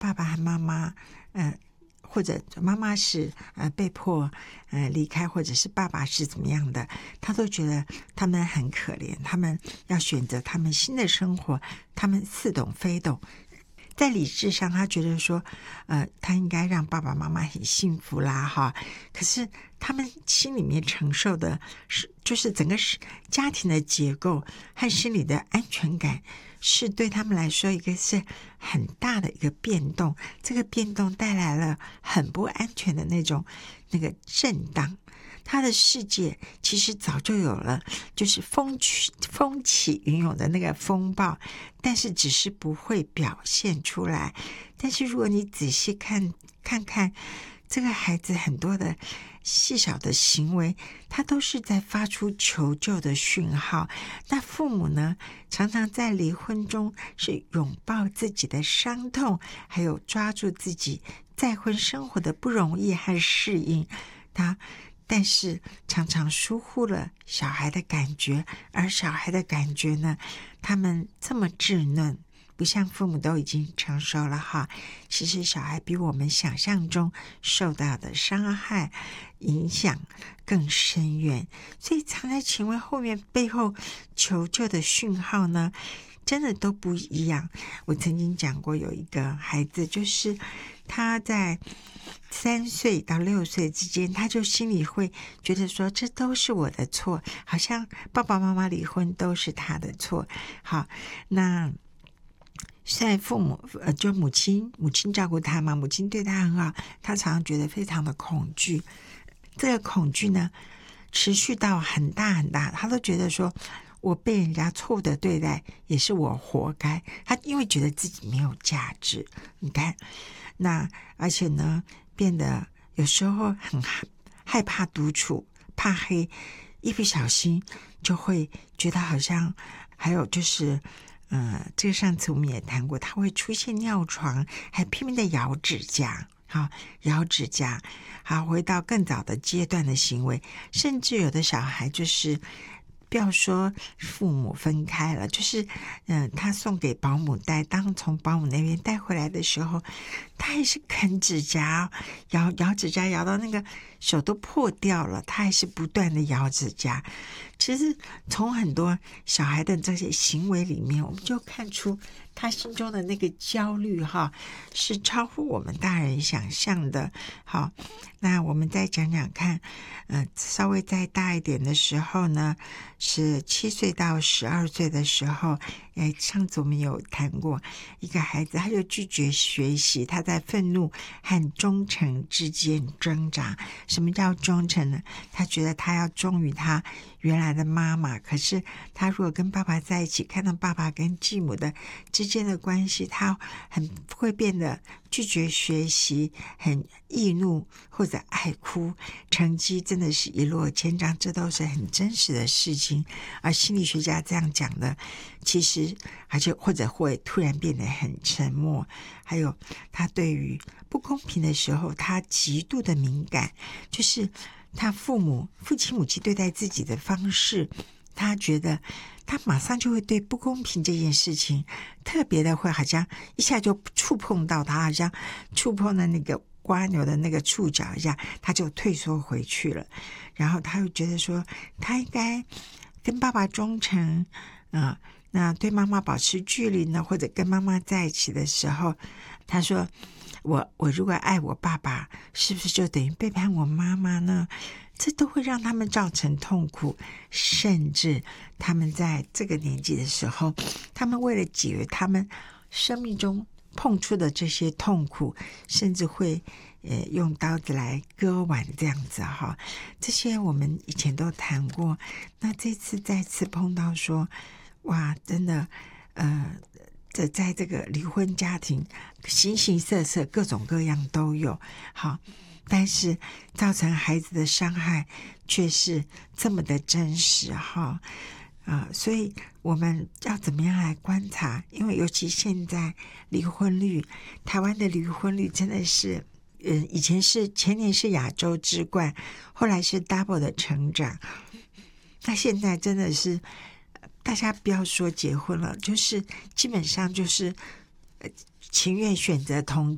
爸爸和妈妈或者妈妈是被迫离开，或者是爸爸是怎么样的，他都觉得他们很可怜，他们要选择他们新的生活，他们似懂非懂。在理智上他觉得说他应该让爸爸妈妈很幸福啦哈，可是他们心里面承受的是就是整个家庭的结构和心理的安全感是对他们来说一个是很大的一个变动，这个变动带来了很不安全的那个震荡。他的世界其实早就有了就是风起云涌的那个风暴，但是只是不会表现出来。但是如果你仔细看看这个孩子很多的细小的行为，他都是在发出求救的讯号。那父母呢，常常在离婚中是拥抱自己的伤痛，还有抓住自己再婚生活的不容易和适应但是常常疏忽了小孩的感觉，而小孩的感觉呢，他们这么稚嫩，不像父母都已经成熟了哈。其实小孩比我们想象中受到的伤害影响更深远，所以常在请问后面背后求救的讯号呢，真的都不一样。我曾经讲过有一个孩子，就是他在3岁到6岁之间，他就心里会觉得说这都是我的错，好像爸爸妈妈离婚都是他的错。好，那虽然父母就母亲照顾他嘛，母亲对他很好，他常常觉得非常的恐惧。这个恐惧呢持续到很大很大，他都觉得说我被人家错误的对待也是我活该，他因为觉得自己没有价值。你看，那而且呢变得有时候很害怕独处，怕黑，一不小心就会觉得好像还有就是这个上次我们也谈过，他会出现尿床，还拼命的咬指甲，咬指甲，好，回到更早的阶段的行为，甚至有的小孩就是不要说父母分开了，就是他送给保姆带，当从保姆那边带回来的时候，他还是啃指甲，咬指甲，咬到那个手都破掉了，他还是不断的咬指甲。其实从很多小孩的这些行为里面，我们就看出他心中的那个焦虑是超乎我们大人想象的。好，那我们再讲讲看，稍微再大一点的时候呢，是7岁到12岁的时候，上次我们有谈过一个孩子，他就拒绝学习，他在愤怒和忠诚之间挣扎。什么叫忠诚呢？他觉得他要忠于他原来的妈妈，可是他如果跟爸爸在一起，看到爸爸跟继母的之间的关系，他很会变得拒绝学习，很易怒或者爱哭，成绩真的是一落千丈，这都是很真实的事情。而心理学家这样讲的，其实而且或者会突然变得很沉默，还有他对于不公平的时候，他极度的敏感，就是他父亲母亲对待自己的方式，他觉得他马上就会对不公平这件事情特别的会好像一下就触碰到他，好像触碰了那个蜗牛的那个触角一下，他就退缩回去了。然后他又觉得说他应该跟爸爸忠诚那对妈妈保持距离呢，或者跟妈妈在一起的时候，他说我如果爱我爸爸，是不是就等于背叛我妈妈呢？这都会让他们造成痛苦，甚至他们在这个年纪的时候，他们为了解决他们生命中碰触的这些痛苦，甚至会用刀子来割腕这样子这些我们以前都谈过。那这次再次碰到说，哇，真的在这个离婚家庭形形色色，各种各样都有。好，但是造成孩子的伤害却是这么的真实所以我们要怎么样来观察？因为尤其现在离婚率，台湾的离婚率真的是前年是亚洲之冠，后来是 double 的成长，那现在真的是大家不要说结婚了，就是基本上就是情愿选择同